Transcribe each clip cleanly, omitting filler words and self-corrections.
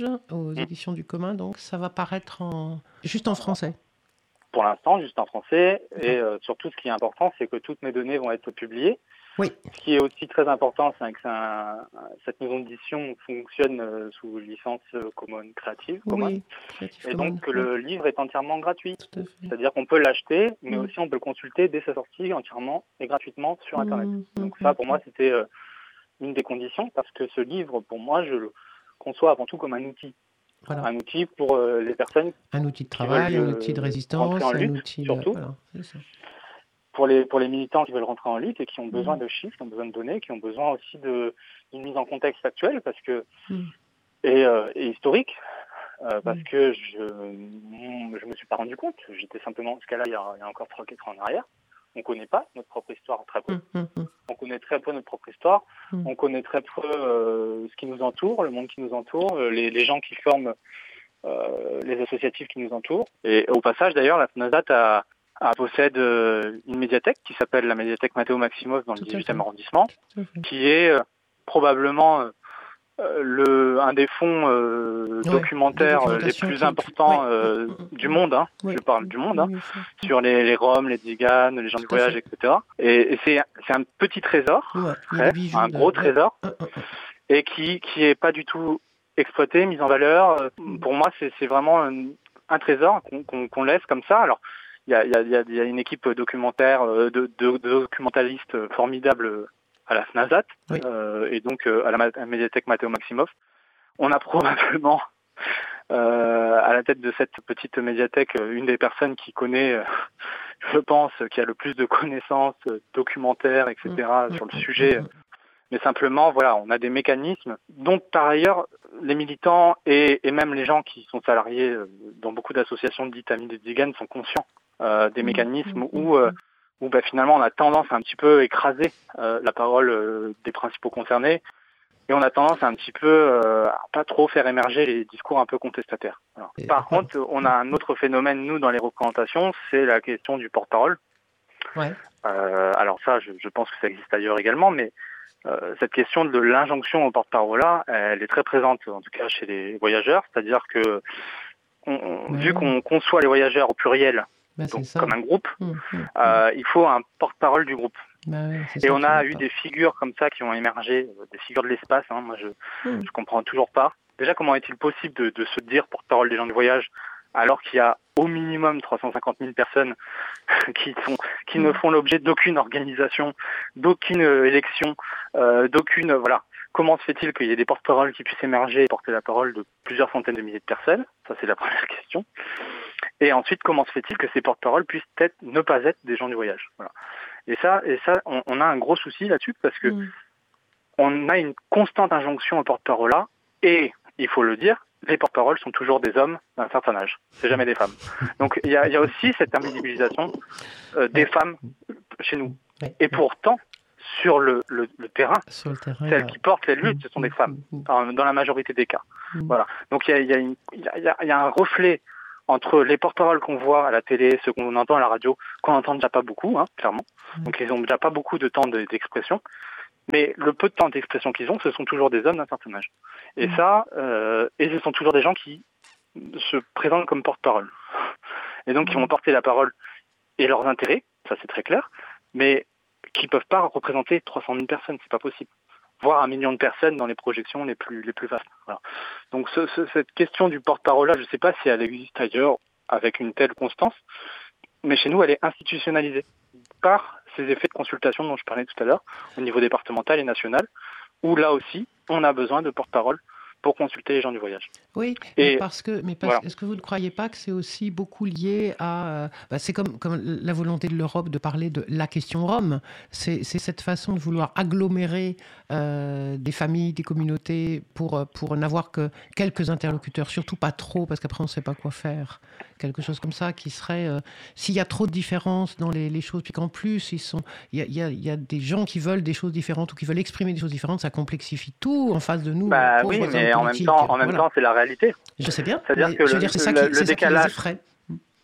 Voyage, aux Mm. éditions du commun, donc ça va paraître juste en français. Pour l'instant, juste en français. D'accord. Et surtout, ce qui est important, c'est que toutes mes données vont être publiées. Oui, Ce qui est aussi très important, c'est que cette maison d'édition fonctionne sous licence Creative Commons. oui, Creative Et Commons, donc, oui, le livre est entièrement gratuit. tout à fait. C'est-à-dire qu'on peut l'acheter, mais Mm. aussi on peut le consulter dès sa sortie entièrement et gratuitement sur Internet. Mm, Donc mm, ça, pour moi, c'était une des conditions, parce que ce livre, pour moi, je le conçois avant tout comme un outil. Voilà. Un outil pour les personnes Un outil de qui travail, veulent un outil de rentrer résistance, en un lutte, outil de... surtout. Voilà, c'est ça. Pour les militants qui veulent rentrer en lutte et qui ont besoin Mm. de chiffres, qui ont besoin de données, qui ont besoin aussi d'une mise en contexte actuelle parce que, Mm. et historique, parce Mm. que je me suis pas rendu compte. J'étais simplement, ce cas-là, il y a encore 3-4 ans en arrière. On connaît pas notre propre histoire très peu. Mm, mm, mm. On connaît très peu notre propre histoire. Mm. On connaît très peu ce qui nous entoure, le monde qui nous entoure, les gens qui forment les associatifs qui nous entourent. Et au passage, d'ailleurs, la FNASAT possède une médiathèque qui s'appelle la médiathèque Matteo Maximoff dans le Tout à 18e fait. arrondissement, Tout à fait. qui est probablement un des fonds Ouais, documentaires de les documentation plus qui... importants ouais. du monde. Hein. Ouais. Je parle du monde, hein, Oui, ça. sur les Roms, les Tziganes, les gens du Tout à voyage, fait. etc. Et c'est un petit trésor, Ouais, il y a des bijoux un gros trésor, et qui est pas du tout exploité, mis en valeur. Pour moi, c'est vraiment un trésor qu'on laisse comme ça. Alors, il y a une équipe documentaire, de documentalistes formidables à la FNASAT, Oui. et donc à la médiathèque Matteo Maximoff. On a probablement à la tête de cette petite médiathèque une des personnes qui connaît, je pense, qui a le plus de connaissances documentaires, etc. sur le sujet. Mais simplement, voilà, on a des mécanismes dont, par ailleurs, les militants et même les gens qui sont salariés dans beaucoup d'associations dites Amis des Tziganes sont conscients des mécanismes où finalement on a tendance à un petit peu écraser la parole des principaux concernés et on a tendance à un petit peu à pas trop faire émerger les discours un peu contestataires. Alors, par contre, on a un autre phénomène, nous, dans les représentations, c'est la question du porte-parole. Ouais. Alors ça, je pense que ça existe ailleurs également, mais cette question de l'injonction au porte-parole-là, elle est très présente, en tout cas chez les voyageurs. C'est-à-dire que, vu qu'on conçoit les voyageurs au pluriel, donc comme un groupe, il faut un porte-parole du groupe. Et on a eu des figures comme ça qui ont émergé, des figures de l'espace. Hein. Moi, je comprends toujours pas. Déjà, comment est-il possible de se dire porte-parole des gens du voyage alors qu'il y a au minimum 350 000 personnes qui ne font l'objet d'aucune organisation, d'aucune élection, d'aucune... Voilà. Comment se fait-il qu'il y ait des porte-paroles qui puissent émerger et porter la parole de plusieurs centaines de milliers de personnes? Ça, c'est la première question. Et ensuite, comment se fait-il que ces porte-paroles puissent ne pas être des gens du voyage? Voilà. Et ça, on a un gros souci là-dessus parce que on a une constante injonction aux porte-paroles-là et, il faut le dire, les porte-paroles sont toujours des hommes d'un certain âge. C'est jamais des femmes. Donc, il y a aussi cette invisibilisation des femmes chez nous. Et pourtant, sur le terrain, celles qui portent les luttes, ce sont des femmes, dans la majorité des cas. Voilà. Donc, il y a un reflet entre les porte-paroles qu'on voit à la télé, ceux qu'on entend à la radio, qu'on n'entend déjà pas beaucoup, hein, clairement. Donc, ils n'ont déjà pas beaucoup de temps d'expression. Mais le peu de temps d'expression qu'ils ont, ce sont toujours des hommes d'un certain âge. Et ça, et ce sont toujours des gens qui se présentent comme porte-parole. Et donc, qui vont porter la parole et leurs intérêts, ça c'est très clair, mais qui ne peuvent pas représenter 300 000 personnes, c'est pas possible. Voire 1 million de personnes dans les projections les plus vastes. Voilà. Donc, cette question du porte-parole-là, je ne sais pas si elle existe ailleurs avec une telle constance, mais chez nous, elle est institutionnalisée par ces effets de consultation dont je parlais tout à l'heure, au niveau départemental et national, où là aussi, on a besoin de porte-parole pour consulter les gens du voyage. Oui, et voilà. Est-ce que vous ne croyez pas que c'est aussi beaucoup lié à... c'est comme la volonté de l'Europe de parler de la question Rome. C'est cette façon de vouloir agglomérer des familles, des communautés pour n'avoir que quelques interlocuteurs, surtout pas trop, parce qu'après on ne sait pas quoi faire. Quelque chose comme ça qui serait... s'il y a trop de différences dans les choses, puis qu'en plus, il y a des gens qui veulent des choses différentes ou qui veulent exprimer des choses différentes, ça complexifie tout en face de nous. Oui, mais en même temps, c'est la réalité. Je sais bien. C'est-à-dire que le décalage...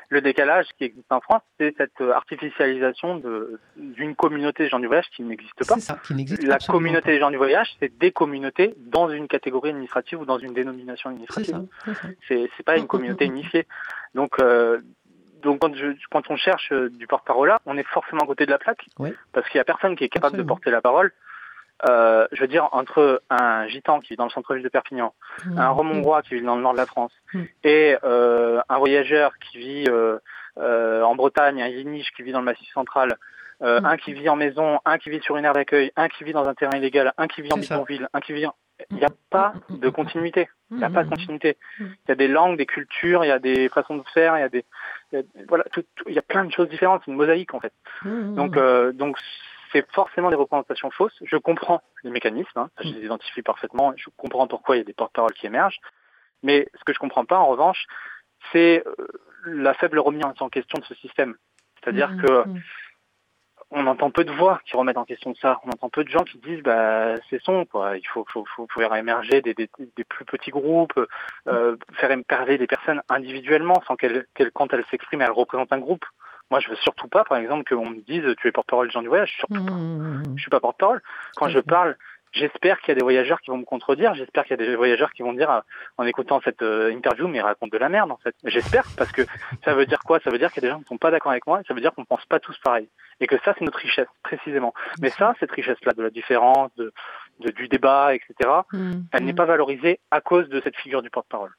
Le décalage qui existe en France, c'est cette artificialisation d'une communauté des gens du voyage qui n'existe pas. C'est ça, qui n'existe La absolument communauté pas. des gens du voyage, c'est des communautés dans une catégorie administrative ou dans une dénomination administrative. C'est ça. C'est pas une communauté unifiée. Donc quand on cherche du porte-parole là, on est forcément à côté de la plaque, Oui. parce qu'il y a personne qui est capable Absolument. de porter la parole. Je veux dire, entre un gitan qui vit dans le centre-ville de Perpignan, un Romongois qui vit dans le nord de la France, et un voyageur qui vit en Bretagne, un Yéniche qui vit dans le Massif central, un qui vit en maison, un qui vit sur une aire d'accueil, un qui vit dans un terrain illégal, un qui vit en bidonville, un qui vit Il n'y a pas de continuité. Il n'y a pas de continuité. Il y a des langues, des cultures, il y a des façons de faire, il y a plein de choses différentes. C'est une mosaïque, en fait. Donc c'est forcément des représentations fausses. Je comprends les mécanismes, je les identifie parfaitement, je comprends pourquoi il y a des porte-paroles qui émergent, mais ce que je comprends pas, en revanche, c'est la faible remise en question de ce système. C'est-à-dire que on entend peu de voix qui remettent en question ça. On entend peu de gens qui disent c'est son, quoi. Il faut faire émerger des plus petits groupes, faire émerger des personnes individuellement sans qu'elles quand elles s'expriment, elles représentent un groupe. Moi, je veux surtout pas, par exemple, qu'on me dise tu es porte-parole des gens du voyage. Surtout pas. Je suis pas porte-parole. Quand je parle, j'espère qu'il y a des voyageurs qui vont me contredire. J'espère qu'il y a des voyageurs qui vont dire en écoutant cette interview, mais ils racontent de la merde, en fait. J'espère, parce que ça veut dire quoi ? Ça veut dire qu'il y a des gens qui sont pas d'accord avec moi. Et ça veut dire qu'on pense pas tous pareil. Et que ça, c'est notre richesse, précisément. Mais ça, cette richesse-là, de la différence, du débat, etc., elle n'est pas valorisée à cause de cette figure du porte-parole.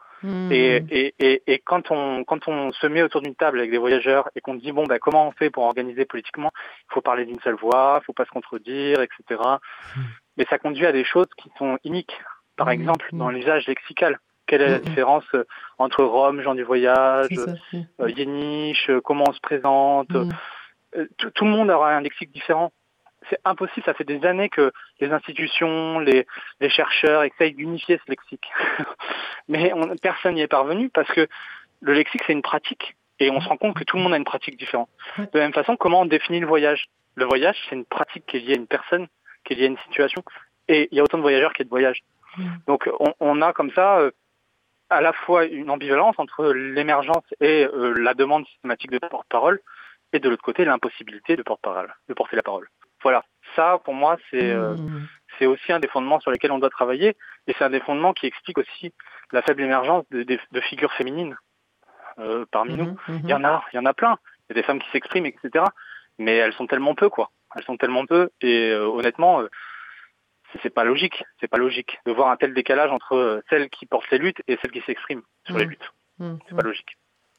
Et quand on se met autour d'une table avec des voyageurs et qu'on dit comment on fait pour organiser politiquement, il faut parler d'une seule voix, il faut pas se contredire, etc. Mais ça conduit à des choses qui sont iniques. Par exemple, dans l'usage lexical. Quelle est la différence entre Rome, gens du voyage, Yéniche, comment on se présente tout le monde aura un lexique différent. C'est impossible, ça fait des années que les institutions, les chercheurs essayent d'unifier ce lexique. Mais personne n'y est parvenu parce que le lexique, c'est une pratique. Et on se rend compte que tout le monde a une pratique différente. De la même façon, comment on définit le voyage ? Le voyage, c'est une pratique qui est liée à une personne, qui est liée à une situation. Et il y a autant de voyageurs qu'il y a de voyages. Donc on a comme ça à la fois une ambivalence entre l'émergence et la demande systématique de porte-parole, et de l'autre côté, l'impossibilité de porter la parole. Voilà. Ça, pour moi, c'est aussi un des fondements sur lesquels on doit travailler, et c'est un des fondements qui explique aussi la faible émergence de figures féminines parmi nous. Il y en a plein. Il y a des femmes qui s'expriment, etc. Mais elles sont tellement peu, quoi. Elles sont tellement peu, et honnêtement, c'est pas logique. C'est pas logique de voir un tel décalage entre celles qui portent les luttes et celles qui s'expriment sur les luttes. C'est pas logique.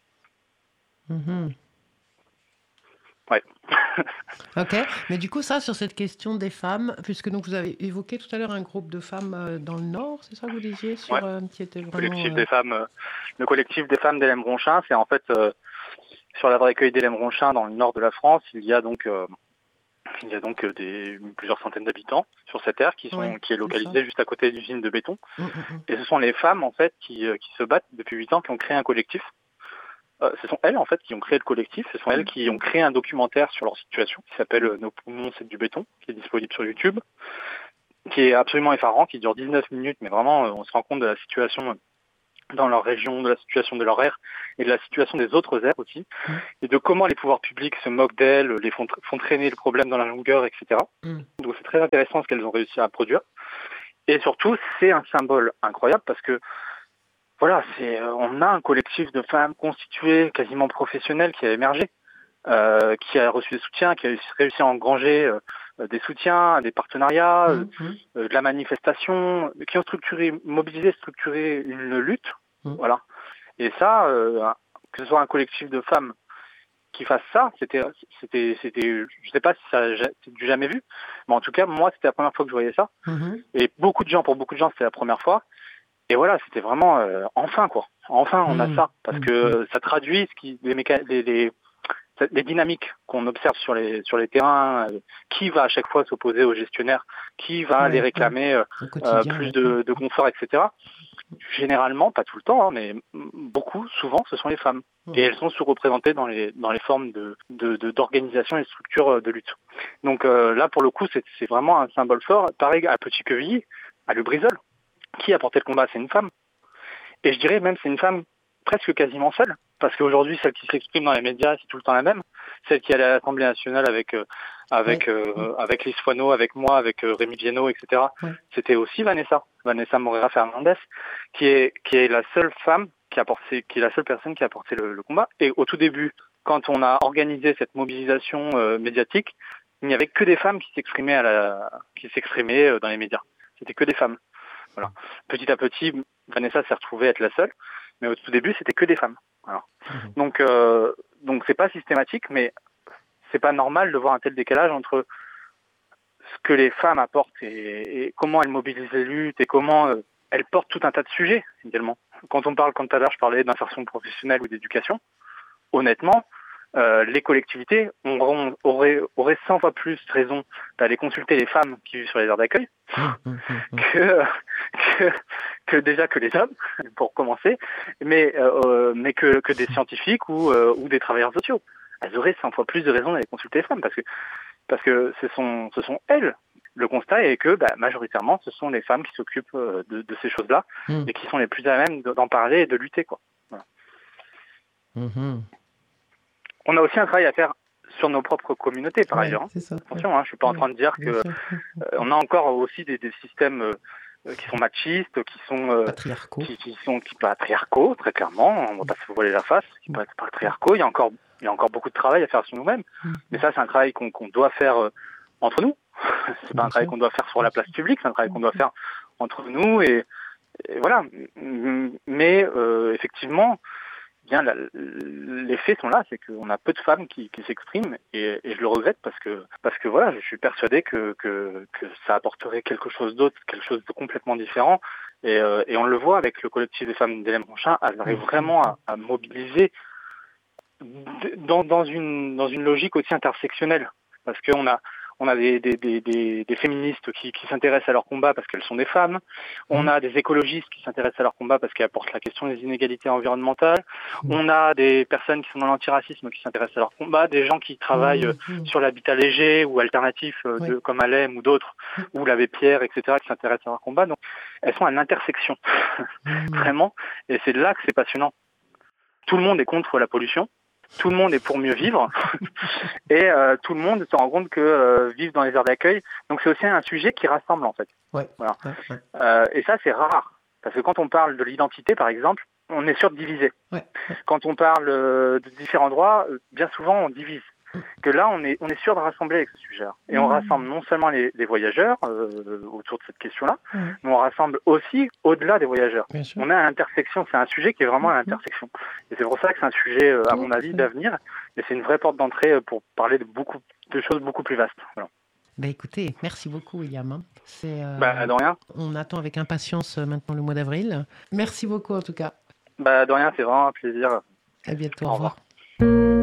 Ouais. Ok, mais du coup, ça, sur cette question des femmes, puisque donc vous avez évoqué tout à l'heure un groupe de femmes dans le Nord, c'est ça que vous disiez qui était vraiment... Le collectif des femmes d'Hélène Bronchin, c'est en fait sur la vraie cueille d'Hélène Bronchin dans le nord de la France, il y a donc plusieurs centaines d'habitants sur cette aire qui est localisée juste à côté d'une usine de béton. Et ce sont les femmes en fait qui se battent depuis 8 ans, qui ont créé un collectif. Ce sont elles en fait qui ont créé le collectif, ce sont elles qui ont créé un documentaire sur leur situation qui s'appelle Nos poumons c'est du béton, qui est disponible sur YouTube, qui est absolument effarant, qui dure 19 minutes, mais vraiment on se rend compte de la situation dans leur région, de la situation de leur aire et de la situation des autres aires aussi, et de comment les pouvoirs publics se moquent d'elles, les font traîner le problème dans la longueur, etc. Donc c'est très intéressant ce qu'elles ont réussi à produire. Et surtout, c'est un symbole incroyable parce que voilà, on a un collectif de femmes constitué, quasiment professionnel, qui a émergé, qui a reçu des soutiens, qui a réussi à engranger des soutiens, des partenariats, de la manifestation, qui ont mobilisé, structuré une lutte. Voilà. Et ça, que ce soit un collectif de femmes qui fasse ça, c'était, je sais pas si ça c'est du jamais vu, mais en tout cas, moi, c'était la première fois que je voyais ça. Et pour beaucoup de gens, c'était la première fois. Et voilà, c'était vraiment enfin quoi. Enfin, on a ça parce que ça traduit les dynamiques qu'on observe sur les terrains. Qui va à chaque fois s'opposer aux gestionnaires, qui va les réclamer plus de confort, etc. Généralement, pas tout le temps, mais beaucoup, souvent, ce sont les femmes. Et elles sont sous-représentées dans les formes d'organisation et de structures de lutte. Donc là, pour le coup, c'est vraiment un symbole fort. Pareil à Petit-Quevilly, à Lubrizol. Qui a porté le combat ? C'est une femme. Et je dirais même c'est une femme presque quasiment seule, parce qu'aujourd'hui, celle qui s'exprime dans les médias, c'est tout le temps la même. Celle qui est à l'Assemblée nationale avec Lise Foineau, avec moi, avec Rémi Viennot, etc. Ouais. C'était aussi Vanessa Moreira Fernandez, qui est la seule femme qui est la seule personne qui a porté le combat. Et au tout début, quand on a organisé cette mobilisation médiatique, il n'y avait que des femmes qui s'exprimaient dans les médias. C'était que des femmes. Voilà. Petit à petit, Vanessa s'est retrouvée être la seule, mais au tout début, c'était que des femmes. Voilà. Donc c'est pas systématique, mais c'est pas normal de voir un tel décalage entre ce que les femmes apportent et comment elles mobilisent les luttes et comment elles portent tout un tas de sujets également. Quand tout à l'heure je parlais d'insertion professionnelle ou d'éducation, honnêtement, les collectivités auraient 100 fois plus raison d'aller consulter les femmes qui vivent sur les aires d'accueil que déjà que les hommes, pour commencer, mais que des scientifiques ou des travailleurs sociaux. Elles auraient 100 fois plus de raison d'aller consulter les femmes parce que ce sont elles. Le constat est que majoritairement, ce sont les femmes qui s'occupent de ces choses-là et qui sont les plus à même d'en parler et de lutter, quoi. Voilà. On a aussi un travail à faire sur nos propres communautés, par ailleurs. C'est ça, attention, je suis pas en train de dire que on a encore aussi des systèmes qui sont machistes, qui sont patriarcaux, très clairement. On va pas se voiler la face, qui sont patriarcaux. Il y a encore beaucoup de travail à faire sur nous-mêmes. Mais ça, c'est un travail qu'on doit faire entre nous. C'est pas un travail qu'on doit faire sur la place publique, c'est un travail qu'on doit faire entre nous et voilà. Mais effectivement, bien les faits sont là, c'est qu'on a peu de femmes qui s'expriment et je le regrette parce que voilà, je suis persuadé que ça apporterait quelque chose d'autre, quelque chose de complètement différent et on le voit avec le collectif des femmes d'Hélène Bronchin, elles arrivent vraiment à mobiliser dans une logique aussi intersectionnelle parce qu'on a des féministes qui s'intéressent à leur combat parce qu'elles sont des femmes. On a des écologistes qui s'intéressent à leur combat parce qu'elles apportent la question des inégalités environnementales. On a des personnes qui sont dans l'antiracisme qui s'intéressent à leur combat, des gens qui travaillent sur l'habitat léger ou alternatif comme Alem ou d'autres, ou l'abbé Pierre, etc., qui s'intéressent à leur combat. Donc, elles sont à l'intersection, vraiment. Et c'est là que c'est passionnant. Tout le monde est contre la pollution. Tout le monde est pour mieux vivre et tout le monde se rend compte que vivre dans les aires d'accueil, donc c'est aussi un sujet qui rassemble en fait. Voilà. Et ça c'est rare parce que quand on parle de l'identité par exemple, on est sûr de diviser. Quand on parle de différents droits, bien souvent on divise. Que là on est sûr de rassembler avec ce sujet-là. Et on rassemble non seulement les voyageurs autour de cette question-là, mais on rassemble aussi au-delà des voyageurs. On est à l'intersection, c'est un sujet qui est vraiment à l'intersection. Et c'est pour ça que c'est un sujet, à mon avis, d'avenir. Et c'est une vraie porte d'entrée pour parler de choses beaucoup plus vastes. Voilà. Écoutez, merci beaucoup William. De rien. On attend avec impatience maintenant le mois d'avril. Merci beaucoup en tout cas. De rien, c'est vraiment un plaisir. À bientôt, au revoir.